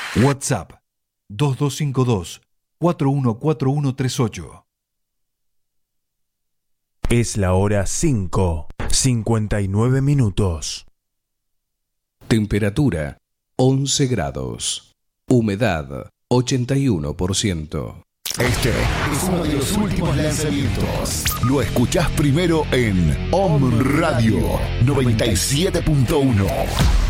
WhatsApp 2252-414138. Es la hora 5:59 minutos. Temperatura 11 grados. Humedad 81%. Este es uno de los últimos lanzamientos. Lo escuchás primero en Om Radio 97.1.